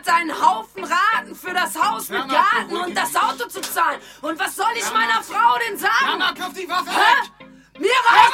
hat einen Haufen Raten für das Haus mit Garten und das Auto zu zahlen. Und was soll ich meiner Frau denn sagen? Mama, wirf die Waffe weg! Mir reicht